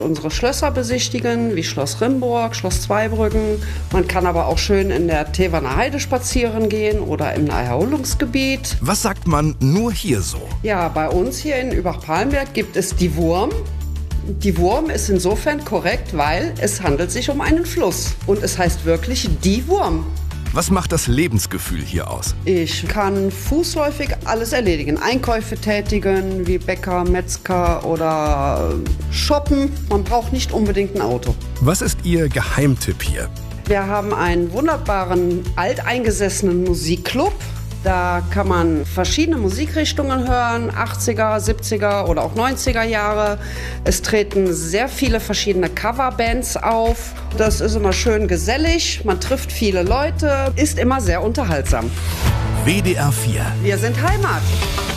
Unsere Schlösser besichtigen, wie Schloss Rimburg, Schloss Zweibrücken. Man kann aber auch schön in der Teverner Heide spazieren gehen oder im Naherholungsgebiet. Was sagt man nur hier so? Ja, bei uns hier in Übach-Palenberg gibt es die Wurm. Die Wurm ist insofern korrekt, weil es handelt sich um einen Fluss. Und es heißt wirklich die Wurm. Was macht das Lebensgefühl hier aus? Ich kann fußläufig alles erledigen. Einkäufe tätigen, wie Bäcker, Metzger oder shoppen. Man braucht nicht unbedingt ein Auto. Was ist Ihr Geheimtipp hier? Wir haben einen wunderbaren, alteingesessenen Musikclub. Da kann man verschiedene Musikrichtungen hören, 80er, 70er oder auch 90er Jahre. Es treten sehr viele verschiedene Coverbands auf. Das ist immer schön gesellig, man trifft viele Leute, ist immer sehr unterhaltsam. WDR 4. Wir sind Heimat.